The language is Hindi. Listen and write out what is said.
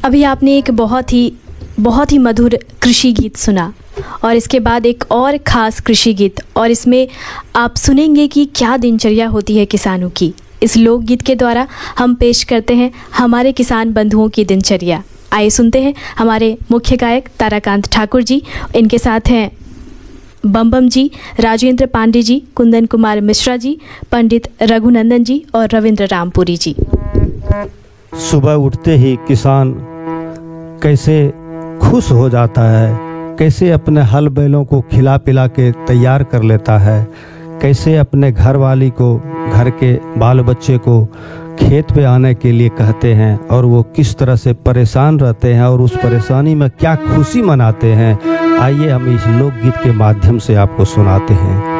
अभी आपने एक बहुत ही मधुर कृषि गीत सुना और इसके बाद एक और ख़ास कृषि गीत, और इसमें आप सुनेंगे कि क्या दिनचर्या होती है किसानों की। इस लोकगीत के द्वारा हम पेश करते हैं हमारे किसान बंधुओं की दिनचर्या। आइए सुनते हैं हमारे मुख्य गायक ताराकांत ठाकुर जी, इनके साथ हैं बम जी, राजेंद्र पांडे जी, कुंदन कुमार मिश्रा जी, पंडित रघुनंदन जी और रविंद्र रामपुरी जी। सुबह उठते ही किसान कैसे खुश हो जाता है, कैसे अपने हल बैलों को खिला पिला के तैयार कर लेता है, कैसे अपने घर वाली को, घर के बाल बच्चे को खेत पे आने के लिए कहते हैं और वो किस तरह से परेशान रहते हैं और उस परेशानी में क्या खुशी मनाते हैं। आइए हम इस लोकगीत के माध्यम से आपको सुनाते हैं।